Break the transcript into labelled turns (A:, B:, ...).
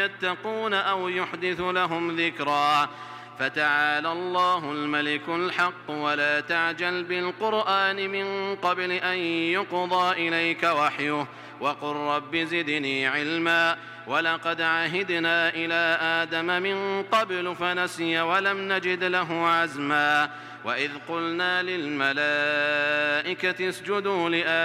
A: يتقون أو يحدث لهم ذكرا. فتعالى الله الملك الحق ولا تعجل بالقرآن من قبل أن يقضى إليك وحيه وقل رب زدني علما. ولقد عهدنا إلى آدم من قبل فنسي ولم نجد له عزما. وإذ قلنا للملائكة اسجدوا لآدم